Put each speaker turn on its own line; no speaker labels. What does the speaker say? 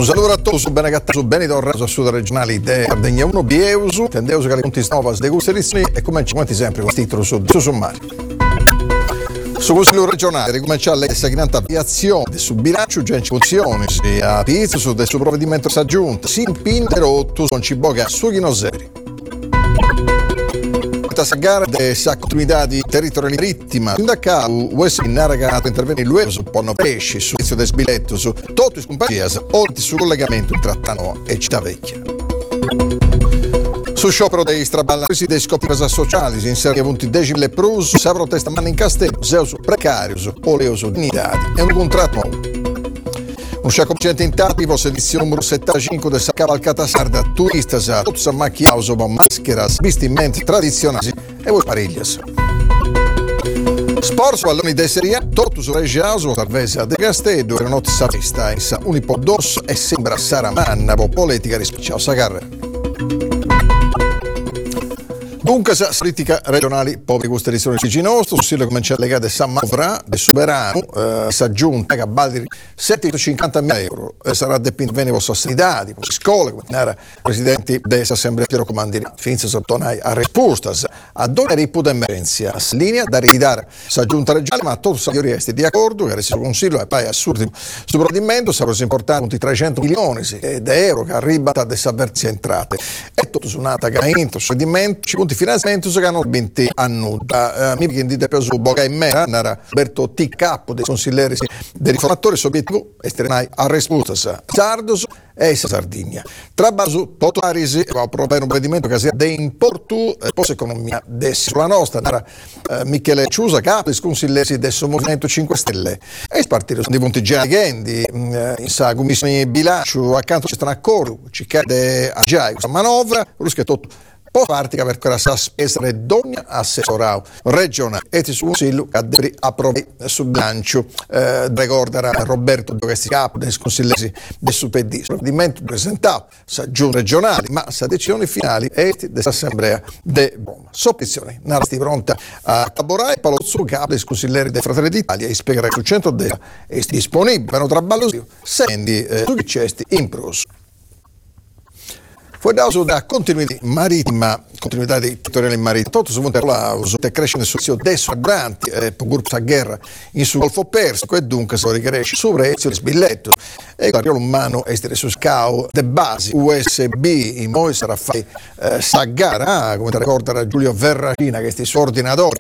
Un saluto a tutti, su Benegattato, su Benito Raso, su regionali de Ardegna 1, Bieusu, Tendeusu, che le conti novas de gustazioni e comincia quanti sempre con titolo su sommario. Su Consiglio regionale ricomincia la stagnante avviazione su bilancio, già in funzione, sia pizzo su del suo provvedimento s'aggiunta, si impinterotto con ciboga su Ghinoseri. Questa gara della continuità di territorio marittima, sindacale, USA narrato intervenire l'UE su Ponno Pesci, su inizio del sbiletto, su tutto i scompagliasi, oltre sul collegamento tra Tano e Cittavecchia. Su sciopero dei straballanti dei scopi sociali si inserisce punti decimi prus, sa protesta manna in castello, zeus precarius, oleus dignitati e un contratto nuovo. Un sciacco centintativo, edizione numero 75 della cavalcata sarda, turistas, tutti macchiauso, mascheras, vestimenti tradizionali e voi pariglias. Sport, palloni di Serie A, tutto su Regiaso, Salvesa de Castello, e notte savista, insa unipodos e sembra Saramanna, politica rispetto a Sagarra. Dunque, sa politica regionali, poveri queste edizioni di nostro, su Silo comincia a legare San Mavrà, del Soberano, si aggiunta a Baldiri 750.000 euro, sarà depinto bene vostra sanità, di scuole, come era presidenti dell'Assemblea Piero Comandini, finza sottonai a risposta, a dove riputa emergenza, linea da ridare sa giunta regionale, ma tutti i riesti di accordo, che adesso il Consiglio e poi assurdo sul provvedimento, sarà importante 300 milioni di euro che arrivano da avversi entrate, e tutto su un attaccamento, su sedimento, ci punti finanziamento che hanno vinto a nuda. Mi viene di preso Boga in Mera, era Alberto T. Capo dei consiglieri dei riformatori, obiettivo esternai a risposta Sardos e Sardegna. Trabasu Totarisi va a provare un provvedimento che sia de importu post economia sulla nostra. Era Michele Ciusa, capo dei consiglieri del Movimento 5 Stelle. E il partito di Montigiani Ghendi, in sa commissione bilancio, accanto c'è un accordo, ci chiede a Giai questa manovra, che tutto può partica per quella spesa d'ogni assessorato regionale e su Consiglio che deve approvare sul bilancio. Ricorderà Roberto Dogesti Capo dei consiglieri del SUPD. Il provvedimento presentato sa giunta regionali, ma sa decisioni finali e dell'Assemblea de Roma. Soppizione, narrati pronta a lavorare, Palazzo Capo dei consiglieri dei Fratelli d'Italia e spiegare sul centro destra è disponibile per un traballo sendi su chicesti in proso. Fuori da continuità marittima, continuità di territoriale marittima, tutto su monte Lauso, te cresce nel suo destro abranti, per gruppo a guerra in sul Golfo Persico e dunque si ricresce su prezzo di sbilletto. E il arrivo umano è su scao de basi USB, in poi sarà fare sa gara, come ti ricorda Giulio Verracina che sti ordinatori